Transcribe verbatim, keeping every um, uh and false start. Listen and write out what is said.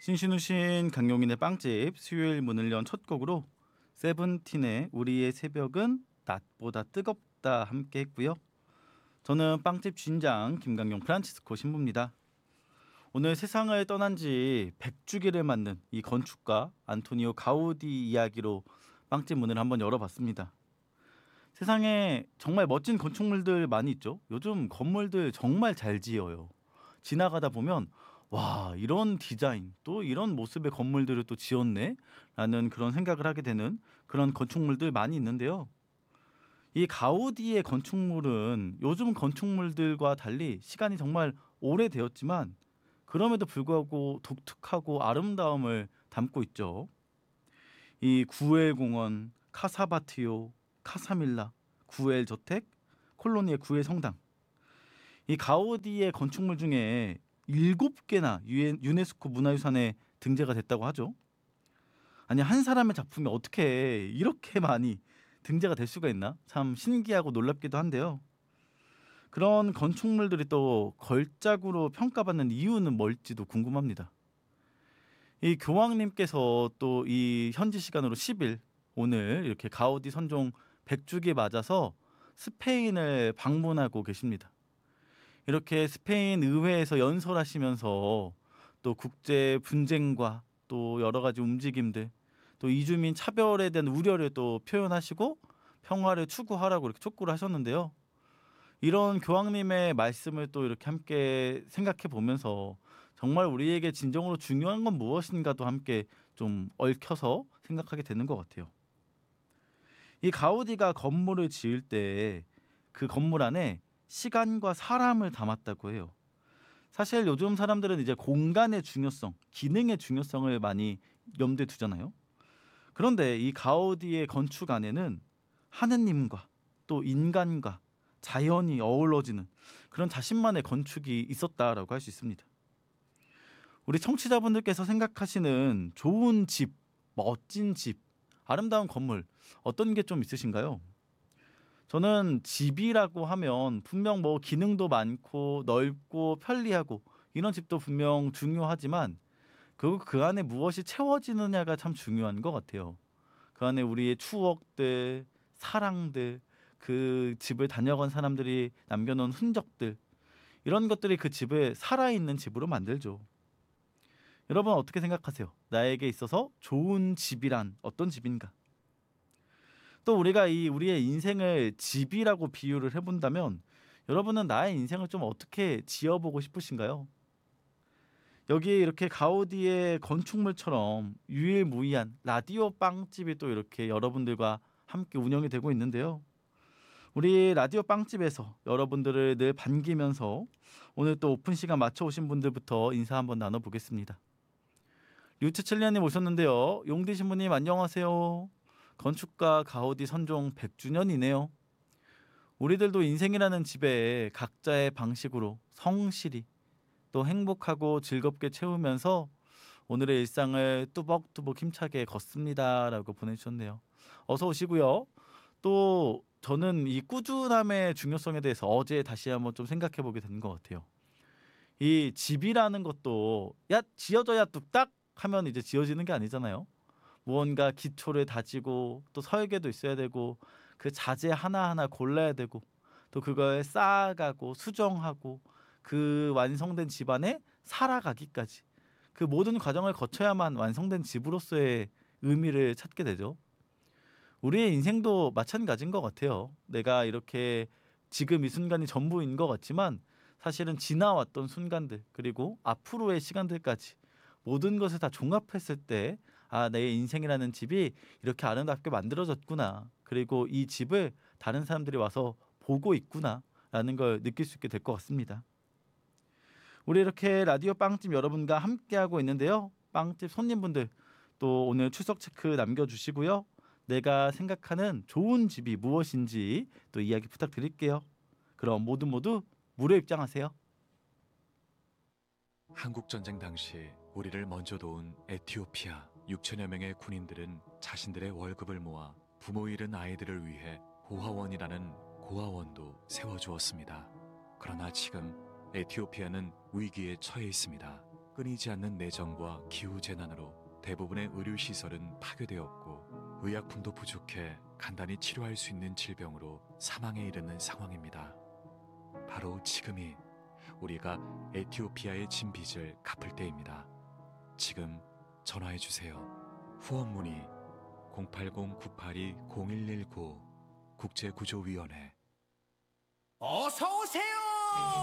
신신우신 강용인의 빵집 수요일 문을 연 첫 곡으로 세븐틴의 우리의 새벽은 낮보다 뜨겁다 함께 했고요. 저는 빵집 주인장 김강용 프란치스코 신부입니다. 오늘 세상을 떠난 지 백 주기를 맞는 이 건축가 안토니오 가우디 이야기로 빵집 문을 한번 열어봤습니다. 세상에 정말 멋진 건축물들 많이 있죠. 요즘 건물들 정말 잘 지어요. 지나가다 보면 와, 이런 디자인 또 이런 모습의 건물들을 또 지었네 라는 그런 생각을 하게 되는 그런 건축물들 많이 있는데요. 이 가우디의 건축물은 요즘 건축물들과 달리 시간이 정말 오래되었지만 그럼에도 불구하고 독특하고 아름다움을 담고 있죠. 이 구엘공원, 카사바티오, 카사밀라, 구엘 저택, 콜로니의 구엘 성당. 이 가우디의 건축물 중에 일곱 개나 유네스코 문화유산에 등재가 됐다고 하죠. 아니, 한 사람의 작품이 어떻게 이렇게 많이 등재가 될 수가 있나? 참 신기하고 놀랍기도 한데요. 그런 건축물들이 또 걸작으로 평가받는 이유는 뭘지도 궁금합니다. 이 교황님께서 또 이 현지 시간으로 십 일 오늘 이렇게 가우디 선종 백 주기 맞아서 스페인을 방문하고 계십니다. 이렇게 스페인 의회에서 연설하시면서 또 국제 분쟁과 또 여러 가지 움직임들, 또 이주민 차별에 대한 우려를 또 표현하시고 평화를 추구하라고 이렇게 촉구를 하셨는데요. 이런 교황님의 말씀을 또 이렇게 함께 생각해 보면서 정말 우리에게 진정으로 중요한 건 무엇인가도 함께 좀 얽혀서 생각하게 되는 것 같아요. 이 가우디가 건물을 지을 때 그 건물 안에 시간과 사람을 담았다고 해요. 사실 요즘 사람들은 이제 공간의 중요성, 기능의 중요성을 많이 염두에 두잖아요. 그런데 이 가우디의 건축 안에는 하느님과 또 인간과 자연이 어우러지는 그런 자신만의 건축이 있었다라고 할 수 있습니다. 우리 청취자분들께서 생각하시는 좋은 집, 멋진 집, 아름다운 건물 어떤 게 좀 있으신가요? 저는 집이라고 하면 분명 뭐 기능도 많고 넓고 편리하고 이런 집도 분명 중요하지만 그, 그 안에 무엇이 채워지느냐가 참 중요한 것 같아요. 그 안에 우리의 추억들, 사랑들, 그 집을 다녀간 사람들이 남겨놓은 흔적들, 이런 것들이 그 집을 살아있는 집으로 만들죠. 여러분 어떻게 생각하세요? 나에게 있어서 좋은 집이란 어떤 집인가? 또 우리가 이 우리의 인생을 집이라고 비유를 해본다면 여러분은 나의 인생을 좀 어떻게 지어보고 싶으신가요? 여기에 이렇게 가우디의 건축물처럼 유일무이한 라디오 빵집이 또 이렇게 여러분들과 함께 운영이 되고 있는데요. 우리 라디오 빵집에서 여러분들을 늘 반기면서 오늘 또 오픈 시간 맞춰 오신 분들부터 인사 한번 나눠보겠습니다. 류츠칠리아님 오셨는데요. 용디 신부님 안녕하세요. 건축가 가우디 선종 백 주년이네요. 우리들도 인생이라는 집에 각자의 방식으로 성실히 또 행복하고 즐겁게 채우면서 오늘의 일상을 뚜벅뚜벅 힘차게 걷습니다 라고 보내주셨네요. 어서 오시고요. 또 저는 이 꾸준함의 중요성에 대해서 어제 다시 한번 좀 생각해 보게 된 것 같아요. 이 집이라는 것도 야 지어져야 뚝딱 하면 이제 지어지는 게 아니잖아요. 무언가 기초를 다지고 또 설계도 있어야 되고 그 자재 하나하나 골라야 되고 또 그걸 쌓아가고 수정하고 그 완성된 집 안에 살아가기까지 그 모든 과정을 거쳐야만 완성된 집으로서의 의미를 찾게 되죠. 우리의 인생도 마찬가지인 것 같아요. 내가 이렇게 지금 이 순간이 전부인 것 같지만 사실은 지나왔던 순간들 그리고 앞으로의 시간들까지 모든 것을 다 종합했을 때 아, 내 인생이라는 집이 이렇게 아름답게 만들어졌구나. 그리고 이 집을 다른 사람들이 와서 보고 있구나 라는 걸 느낄 수 있게 될 것 같습니다. 우리 이렇게 라디오 빵집 여러분과 함께하고 있는데요. 빵집 손님분들 또 오늘 출석 체크 남겨주시고요. 내가 생각하는 좋은 집이 무엇인지 또 이야기 부탁드릴게요. 그럼 모두 모두 무료 입장하세요. 한국전쟁 당시 우리를 먼저 도운 에티오피아 육천여 명의 군인들은 자신들의 월급을 모아 부모 잃은 아이들을 위해 고아원이라는 고아원도 세워주었습니다. 그러나 지금 에티오피아는 위기에 처해 있습니다. 끊이지 않는 내정과 기후 재난으로 대부분의 의료 시설은 파괴되었고 의약품도 부족해 간단히 치료할 수 있는 질병으로 사망에 이르는 상황입니다. 바로 지금이 우리가 에티오피아의 진 빚을 갚을 때입니다. 지금 전화해 주세요. 후원 문의 공팔공 구팔이 공일일구 국제구조위원회. 어서 오세요.